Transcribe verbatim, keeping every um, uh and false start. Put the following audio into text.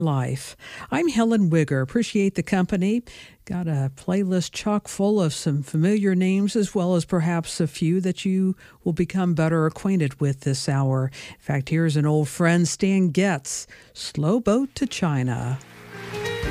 life. I'm Helen Wigger. Appreciate the company. Got a playlist chock full of some familiar names as well as perhaps a few that you will become better acquainted with this hour. In fact, here's an old friend, Stan Getz, Slow Boat to China.